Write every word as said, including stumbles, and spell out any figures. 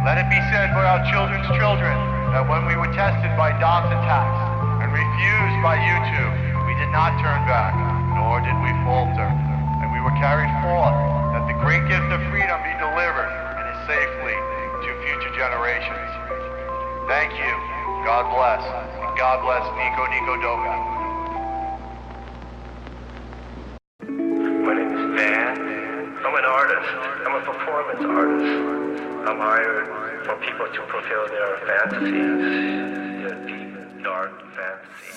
Let it be said by our children's children that when we were tested by DOS attacks and refused by YouTube, we did not turn back, nor did we falter. And we were carried forth that the great gift of freedom be delivered and is safely to future generations. Thank you. God bless. And God bless Nico Nico Doga. My name is Dan. I'm an artist. I'm a performance artist. I'm hired for people to fulfill their fantasies, their deep, dark fantasies.